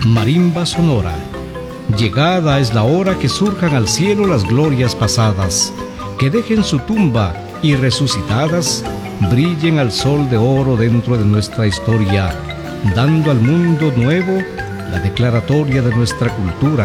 Marimba sonora. Llegada es la hora que surjan al cielo las glorias pasadas, que dejen su tumba y resucitadas, brillen al sol de oro dentro de nuestra historia, dando al mundo nuevo la declaratoria de nuestra cultura,